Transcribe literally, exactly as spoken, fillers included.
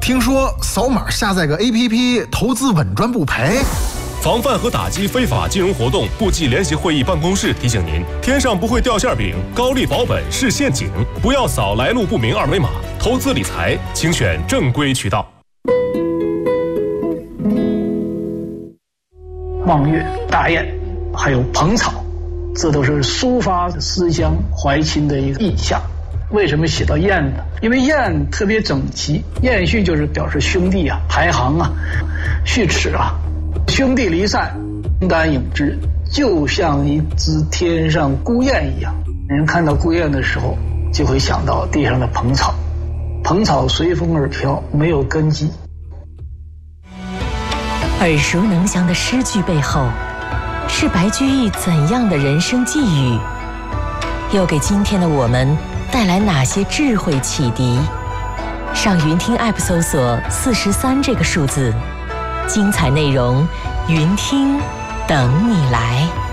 听说扫码下载个 A P P， 投资稳赚不赔。 防范和打击非法金融活动，部际联席会议办公室提醒您：天上不会掉馅饼，高利保本是陷阱，不要扫来路不明二维码。投资理财，请选正规渠道。 望月、大雁，还有蓬草，这都是抒发思乡怀亲的一个意象。为什么写到雁呢？因为雁特别整齐，雁序就是表示兄弟啊、排行啊、序齿啊。兄弟离散，形单影只，就像一只天上孤雁一样。人看到孤雁的时候，就会想到地上的蓬草，蓬草随风而飘，没有根基。 耳熟能详的诗句背后，是白居易怎样的人生际遇？又给今天的我们带来哪些智慧启迪？上云听 App 搜索四十三这个数字，精彩内容，云听等你来。